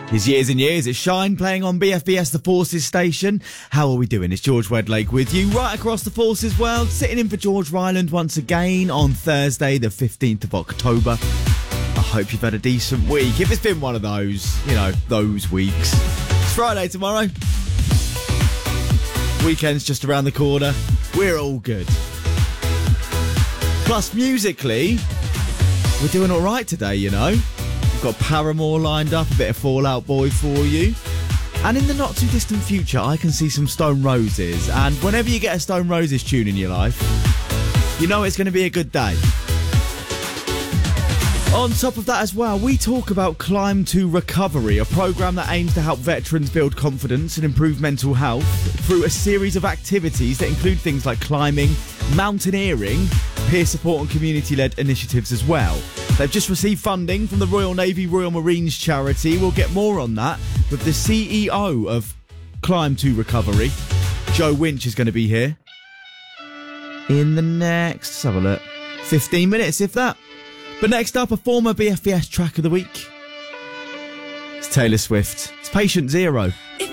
It's years and years. It's Shine playing on BFBS The Forces station. How are we doing? It's George Wedlake with you right across the Forces world, sitting in for George Ryland once again on Thursday, the 15th of October. I hope you've had a decent week. If it's been one of those, those weeks. It's Friday tomorrow. Weekend's just around the corner. We're all good. Plus, musically, we're doing all right today, We've got Paramore lined up, a bit of Fall Out Boy for you. And in the not too distant future, I can see some Stone Roses. And whenever you get a Stone Roses tune in your life, you know it's going to be a good day. On top of that as well, we talk about Climb to Recovery, a programme that aims to help veterans build confidence and improve mental health through a series of activities that include things like climbing, mountaineering, peer support and community-led initiatives as well. They've just received funding from the Royal Navy Royal Marines charity. We'll get more on that with the CEO of Climb to Recovery. Joe Winch is going to be here in the next, let's have a look, 15 minutes, if that. But next up, a former BFBS track of the week. It's Taylor Swift. It's Patient Zero.